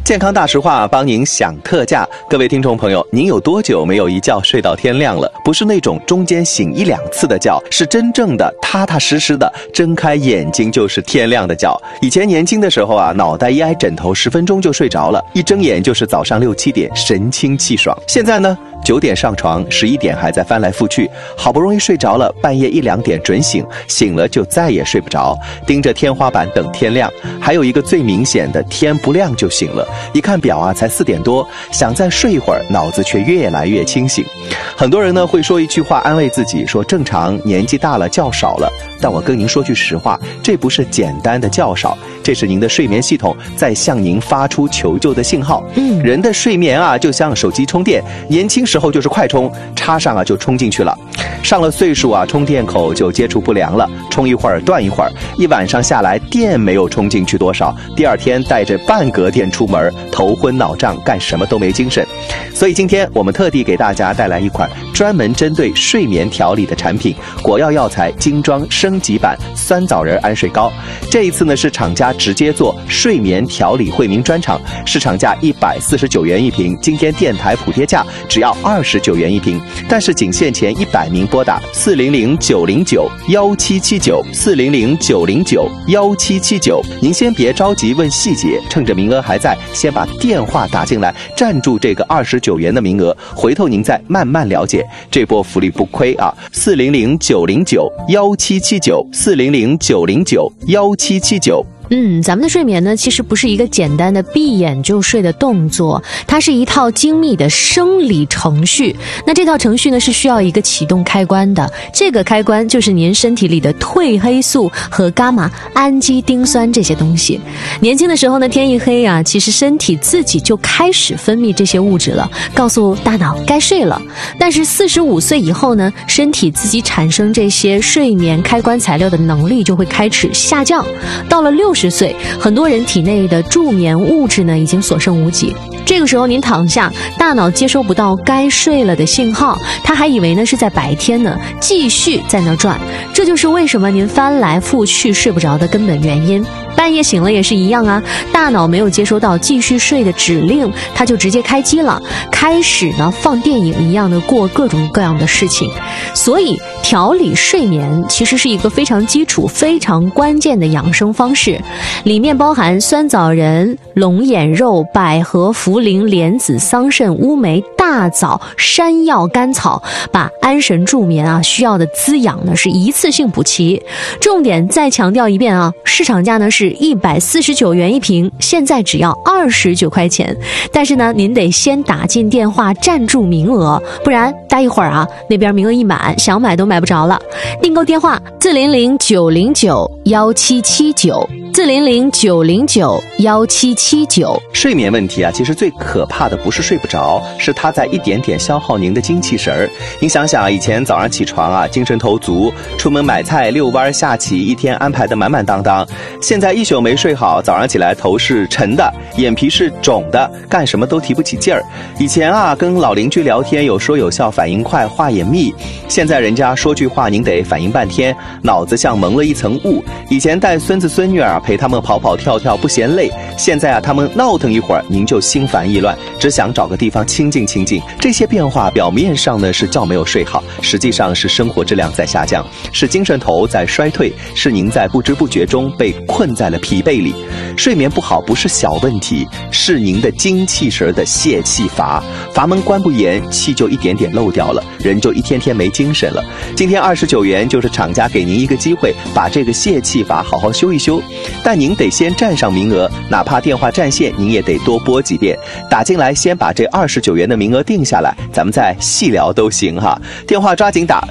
健康大实话帮您享特价。各位听众朋友，您有多久没有一觉睡到天亮了？不是那种中间醒1-2次的觉，是真正的踏踏实实的睁开眼睛就是天亮的觉。以前年轻的时候啊，脑袋一挨枕头10分钟就睡着了，一睁眼就是早上6、7点，神清气爽。现在呢，9点上床，11点还在翻来覆去，好不容易睡着了，半夜1、2点准醒，醒了就再也睡不着，盯着天花板等天亮。还有一个最明显的，天不亮就醒了，一看表啊，才4点多，想再睡一会儿，脑子却越来越清醒。很多人呢会说一句话安慰自己，说正常，年纪大了觉少了。但我跟您说句实话，这不是简单的觉少，这是您的睡眠系统在向您发出求救的信号。人的睡眠啊，就像手机充电，年轻时候就是快充，插上啊就充进去了。上了岁数啊，充电口就接触不良了，充一会儿断一会儿，一晚上下来电没有充进去多少，第二天带着半格电出门，头昏脑胀，干什么都没精神。所以今天我们特地给大家带来一款专门针对睡眠调理的产品——果药药材精装升级版酸枣仁安睡膏。这一次呢是厂家直接做睡眠调理惠民专场，市场价149元一瓶，今天电台普贴价只要29元一瓶，但是仅限前100名拨打400-909-1779，400-909-1779。您先别着急问细节，趁着名额还在，先把电话打进来，占住这个29元的名额，回头您再慢慢了解，这波福利不亏啊！400-909-1779，400-909-1779。 咱们的睡眠呢，其实不是一个简单的闭眼就睡的动作，它是一套精密的生理程序。那这套程序呢，是需要一个启动开关的，这个开关就是您身体里的褪黑素和伽马氨基丁酸这些东西。年轻的时候呢，天一黑啊，其实身体自己就开始分泌这些物质了，告诉大脑该睡了。但是45岁以后呢，身体自己产生这些睡眠开关材料的能力就会开始下降。到了60岁，很多人体内的助眠物质呢已经所剩无几。这个时候您躺下，大脑接收不到该睡了的信号，他还以为呢是在白天呢，继续在那转。这就是为什么您翻来覆去睡不着的根本原因。半夜醒了也是一样啊，大脑没有接收到继续睡的指令，它就直接开机了，开始呢放电影一样的过各种各样的事情。所以调理睡眠其实是一个非常基础、非常关键的养生方式，里面包含酸枣仁、龙眼肉、百合、茯苓、莲子、桑葚、乌梅、大枣、山药、甘草，把安神助眠啊需要的滋养呢是一次性补齐。重点再强调一遍啊，市场价呢是149元一瓶，现在只要29块钱。但是呢，您得先打进电话占住名额，不然待一会儿啊，那边名额一满，想买都买不着了。订购电话400-909-1779，400-909-1779。 睡眠问题啊，其实最可怕的不是睡不着，是它在一点点消耗您的精气神儿。您想想啊，以前早上起床啊，精神头足，出门买菜、遛弯、下棋，一天安排的满满当当。现在一宿没睡好，早上起来头是沉的，眼皮是肿的，干什么都提不起劲儿。以前啊，跟老邻居聊天有说有笑，反应快，话也密。现在人家说句话您得反应半天，脑子像蒙了一层雾。以前带孙子孙女啊，陪他们跑跑跳跳不嫌累，现在啊，他们闹腾一会儿，您就心烦意乱，只想找个地方清静清静。这些变化表面上呢是觉没有睡好，实际上是生活质量在下降，是精神头在衰退，是您在不知不觉中被困在了疲惫里。睡眠不好不是小问题，是您的精气神的泄气阀，阀门关不严，气就一点点漏掉了，人就一天天没精神了。今天29元就是厂家给您一个机会，把这个泄气阀好好修一修。但您得先占上名额，哪怕电话占线，您也得多拨几遍。打进来先把这29元的名额定下来，咱们再细聊都行哈。电话抓紧打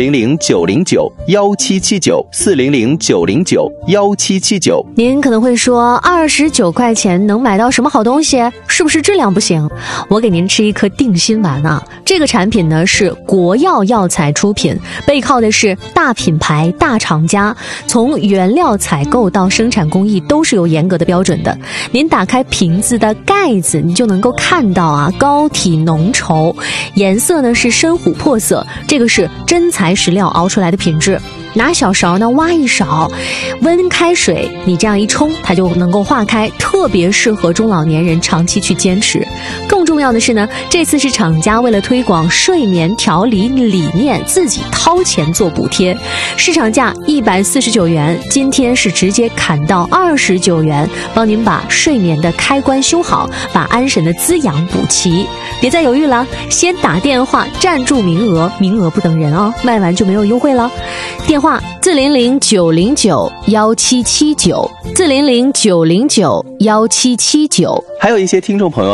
400-909-1779，400-909-1779。 您可能会说，29块钱能买到什么好东西？是不是质量不行？我给您吃一颗定心丸啊！这个产品呢是国药药材出品，背靠的是大品牌、大厂家，从原料采购到生产工艺都是有严格的标准的。您打开瓶子的盖子，你就能够看到啊，膏体浓稠，颜色呢是深琥珀色，这个是真材实料熬出来的品质。 拿小勺呢挖一勺，温开水，你这样一冲，它就能够化开，特别适合中老年人长期去坚持。更重要的是呢，这次是厂家为了推广睡眠调理理念，自己掏钱做补贴，市场价149元，今天是直接砍到29元，帮您把睡眠的开关修好，把安神的滋养补齐。别再犹豫了，先打电话占住名额，名额不等人哦，卖完就没有优惠了。电话400-909-1779，400-909-1779。 还有一些听众朋友